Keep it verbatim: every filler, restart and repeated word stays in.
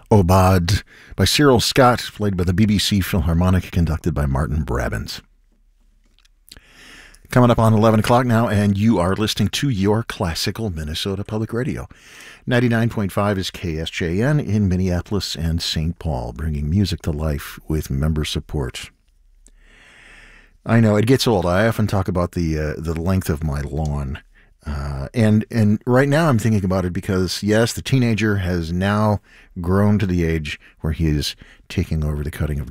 Obad by Cyril Scott, played by the B B C Philharmonic, conducted by Martin Brabants. Coming up on eleven o'clock now, and you are listening to your classical Minnesota Public Radio. ninety-nine point five is K S J N in Minneapolis and Saint Paul, bringing music to life with member support. I know, it gets old. I often talk about the uh, the length of my lawn. Uh, and and right now I'm thinking about it because, yes, the teenager has now grown to the age where he is taking over the cutting of